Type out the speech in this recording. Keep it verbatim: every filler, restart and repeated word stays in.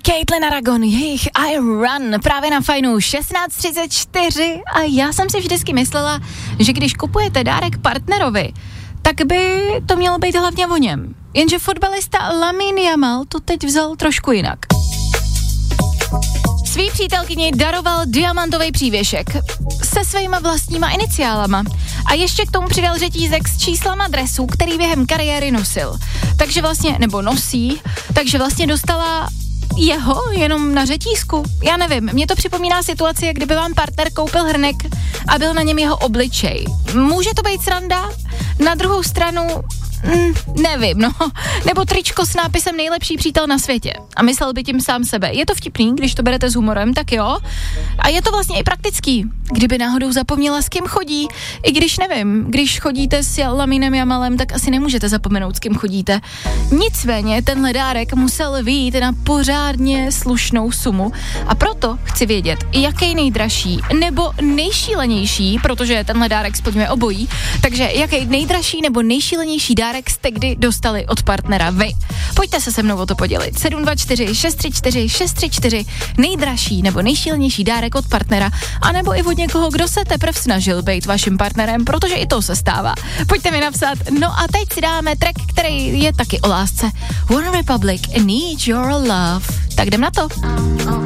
Caitlin Aragon, jejich I Run, právě na Fajnu šestnáct třicet čtyři a já jsem si vždycky myslela, že když kupujete dárek partnerovi, tak by to mělo být hlavně o něm. Jenže fotbalista Lamine Yamal to teď vzal trošku jinak. Svý přítelkyni daroval diamantový přívěšek se svýma vlastníma iniciálama a ještě k tomu přidal řetízek s číslama dresu, který během kariéry nosil. Takže vlastně, nebo nosí, takže vlastně dostala jeho jenom na řetízku. Já nevím, mně to připomíná situaci, jak kdyby vám partner koupil hrnek a byl na něm jeho obličej. Může to být sranda? Na druhou stranu, mm, nevím, no. Nebo tričko s nápisem nejlepší přítel na světě. A myslel by tím sám sebe. Je to vtipný, když to berete s humorem, tak jo. A je to vlastně i praktický. Kdyby náhodou zapomněla, s kým chodí, i když nevím, když chodíte s Laminem Yamalem, tak asi nemůžete zapomenout, s kým chodíte. Nicméně tenhle dárek musel vyjít na pořádně slušnou sumu a proto chci vědět, jaký nejdražší nebo nejšílenější, protože tenhle dárek splňuje obojí, takže jaký nejdražší nebo nejšílenější dárek jste kdy dostali od partnera vy. Pojďte se se mnou o to podělit. sedm dva čtyři šest tři čtyři šest tři čtyři nejdražší nebo nejšílenější dárek od partnera, anebo i od někoho, kdo se teprve snažil být vaším partnerem, protože i to se stává. Pojďte mi napsat. No a teď si dáme track, který je taky o lásce. One Republic, Need Your Love. Tak jdem na to.